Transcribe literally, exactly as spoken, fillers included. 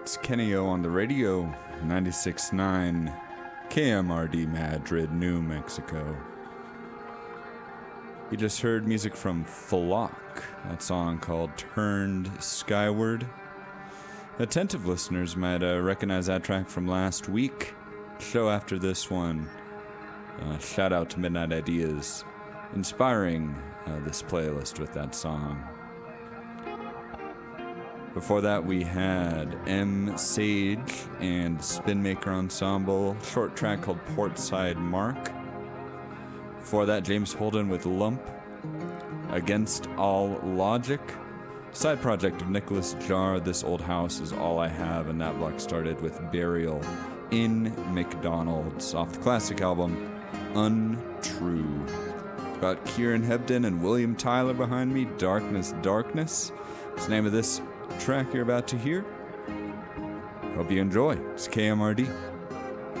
It's Kenny O on the radio, ninety-six point nine K M R D Madrid, New Mexico. You just heard music from Flock, that song called Turned Skyward. Attentive listeners might uh, recognize that track from last week. Show after this one. Uh, shout out to Midnight Ideas, inspiring uh, this playlist with that song. Before that, we had M. Sage and Spinmaker Ensemble, short track called Portside Mark. Before that, James Holden with Lump, Against All Logic. Side project of Nicholas Jar, This Old House Is All I Have, and that block started with Burial in McDonald's off the classic album Untrue. Got Kieran Hebden and William Tyler behind me, Darkness, Darkness. It's the name of this track you're about to hear. Hope you enjoy. It's K M R D.